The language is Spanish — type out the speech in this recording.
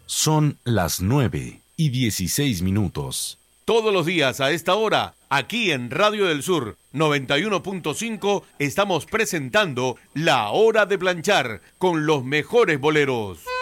Son las 9:16. Todos los días a esta hora, aquí en Radio del Sur 91.5, estamos presentando La Hora de Planchar con los mejores boleros.